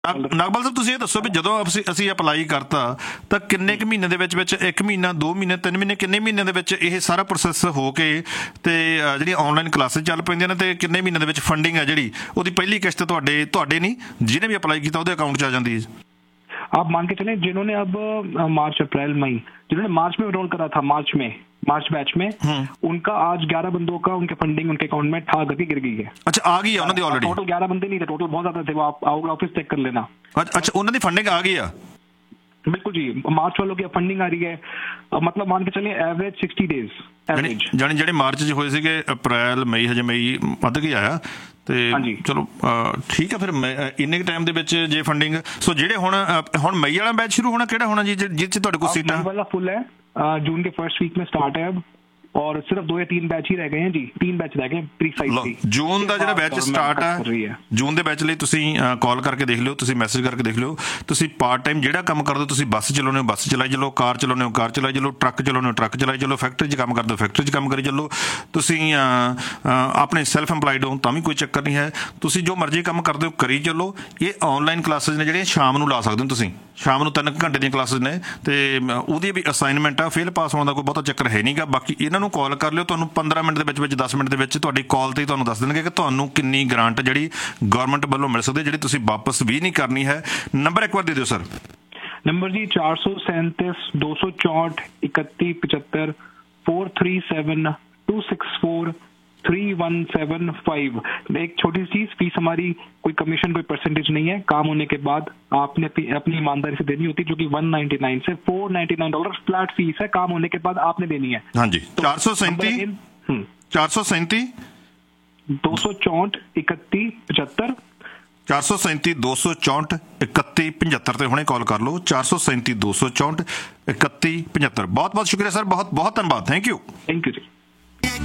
ਨਾਗਪਾਲ ਸਾਹਿਬ ਤੁਸੀਂ ਇਹ ਦੱਸੋ ਵੀ ਜਦੋਂ ਅਸੀਂ ਅਪਲਾਈ ਕਰਤਾ ਤਾਂ ਕਿੰਨੇ ਕੁ ਮਹੀਨੇ ਦੇ ਵਿੱਚ 1 ਮਹੀਨਾ 2 ਮਹੀਨੇ 3 ਮਹੀਨੇ ਕਿੰਨੇ ਮਹੀਨੇ ਦੇ ਵਿੱਚ ਇਹ ਸਾਰਾ ਪ੍ਰੋਸੈਸ ਹੋ ਕੇ ਤੇ ਜਿਹੜੀਆਂ ਆਨਲਾਈਨ ਕਲਾਸਿਸ ਚੱਲ ਪੈਂਦੀਆਂ ਨੇ ਤੇ ਕਿੰਨੇ ਮਹੀਨੇ ਦੇ ਵਿੱਚ ਫੰਡਿੰਗ ਹੈ ਜਿਹੜੀ ਉਹਦੀ ਪਹਿਲੀ किस्त ਤੁਹਾਡੇ नहीं ਜਿਹਨੇ भी अप्लाई किया ਉਹਦੇ अकाउंट 'ਚ आ जाती है? आप मान के चलें जिन्होंने अब मार्च अप्रैल मई जिन्होंने मार्च में एनरोल करा था मार्च बैच में उनका आज 11 बंदों का उनके फंडिंग उनके अकाउंट में ठा करके गिर गई है। अच्छा आ गई है उन्होंने ऑलरेडी? टोटल 11 बंदे नहीं थे, टोटल बहुत ज्यादा थे, वो आप आओगे ऑफिस चेक कर लेना। अच्छा उन्होंने फंडिंग आ गई है? बिल्कुल जी, मार्च वालों की फंडिंग आ रही है, मतलब मान के चलिए एवरेज 60 डेज एवरेज। जानी ਜਿਹੜੇ ਮਾਰਚ 'ਚ ਹੋਏ ਸੀਗੇ ਅਪ੍ਰੈਲ ਮਈ ਹਜੇ ਮਈ ਵੱਧ ਕੇ ਆਇਆ ਤੇ ਚਲੋ ਠੀਕ ਹੈ ਫਿਰ ਇੰਨੇ ਕੁ ਟਾਈਮ ਦੇ ਵਿੱਚ ਜੇ ਫੰਡਿੰਗ ਸੋ ਜਿਹੜੇ ਹੁਣ ਮਈ ਵਾਲਾ ਬੈਚ ਸ਼ੁਰੂ ਹੋਣਾ ਕਿਹੜਾ ਹੋਣਾ ਜੀ ਜਿਹਦੇ 'ਚ ਤੁਹਾਡੇ ਕੋਲ ਸੀਟਾਂ? वाला फुल है, जून के फर्स्ट वीक में स्टार्ट है अब और सिर्फ 2 या 3 बैच ही रह गए हैं जी, 3 बैच रह गए प्रीसाइजली। ਜੂਨ ਦਾ ਜਿਹੜਾ ਬੈਚ ਸਟਾਰਟ ਹੈ ਜੂਨ ਦੇ ਬੈਚ ਲਈ ਤੁਸੀਂ ਕਾਲ ਕਰਕੇ ਦੇਖ ਲਿਓ, ਤੁਸੀਂ ਮੈਸੇਜ ਕਰਕੇ ਦੇਖ ਲਿਓ। ਤੁਸੀਂ ਪਾਰਟ ਟਾਈਮ ਜਿਹੜਾ ਕੰਮ ਕਰਦੇ ਹੋ, ਤੁਸੀਂ ਬੱਸ ਚਲਾਉਂਦੇ ਹੋ ਬੱਸ ਚਲਾਈ ਚੱਲੋ, ਕਾਰ ਚਲਾਉਂਦੇ ਹੋ ਕਾਰ ਚਲਾਈ ਚੱਲੋ, ਟਰੱਕ ਚਲਾਉਂਦੇ ਹੋ ਟਰੱਕ ਚਲਾਈ ਚੱਲੋ, ਫੈਕਟਰੀ 'ਚ ਕੰਮ ਕਰਦੇ ਹੋ ਫੈਕਟਰੀ 'ਚ ਕੰਮ ਕਰੀ ਚੱਲੋ, ਤੁਸੀਂ ਆਪਣੇ ਸੈਲਫ ਇੰਪਲਾਈਡ ਹੋ ਤਾਂ ਵੀ ਕੋਈ ਚੱਕਰ ਨਹੀਂ ਹੈ, ਤੁਸੀਂ ਜੋ ਮਰਜ਼ੀ ਕੰਮ ਕਰਦੇ ਹੋ ਕਰੀ ਚੱਲੋ। ਇਹ ਆਨਲਾਈਨ ਕਲਾਸਿਸ ਨੇ ਜਿਹੜੀਆਂ ਸ਼ਾਮ ਨੂੰ ਲਾ ਸਕਦੇ ਹੋ, ਤੁਸੀਂ ਸ਼ਾਮ ਨੂੰ 3 ਘੰਟੇ ਦੀਆਂ ਕਲਾਸਿਸ ਨੇ ਤੇ ਉਹਦੀ ਵੀ ਅਸਾਈਨਮੈਂਟ ਆ, ਫੇਲ ਪਾਸ ਹੋਣ ਦਾ ਕੋਈ ਬਹੁਤਾ ਚੱਕਰ ਹੈ ਨਹੀਂਗਾ। ਬਾਕੀ ਇਹਨਾਂ ਨੂੰ ਕਾਲ ਕਰ ਲਿਓ, ਤੁਹਾਨੂੰ 15 ਮਿੰਟ ਦੇ ਵਿੱਚ 10 ਮਿੰਟ ਦੇ ਵਿੱਚ ਤੁਹਾਡੀ ਕਾਲ ਤੇ ਤੁਹਾਨੂੰ ਦੱਸ ਦੇਣਗੇ ਕਿ ਤੁਹਾਨੂੰ ਕਿੰਨੀ ਗ੍ਰਾਂਟ ਜਿਹੜੀ ਗਵਰਨਮੈਂਟ ਵੱਲੋਂ ਮਿਲ ਸਕਦੀ ਹੈ, ਜਿਹੜੀ ਤੁਸੀਂ ਵਾਪਸ ਵੀ ਨਹੀਂ ਕਰਨੀ ਹੈ। ਨੰਬਰ ਇੱਕ ਵਾਰ ਦੇ ਦਿਓ ਸਰ। नंबर जी 437 264 31 75 437 264 3175। एक छोटी सी चीज, फीस हमारी कोई कमीशन कोई परसेंटेज नहीं है, काम होने के बाद आपने अपनी ईमानदारी से देनी होती है, जो कि $199 से $499 फ्लैट फीस है, काम होने के बाद आपने देनी है। हाँ जी 437 437 264 31 75 437 264 31 75 ਤੇ ਹੁਣੇ ਕਾਲ ਕਰ ਲਓ। 437 264 31 75। ਬਹੁਤ ਬਹੁਤ ਸ਼ੁਕਰੀਆ ਸਰ, ਬਹੁਤ ਬਹੁਤ ਧੰਨਵਾਦ। ਥੈਂਕ ਯੂ ਜੀ।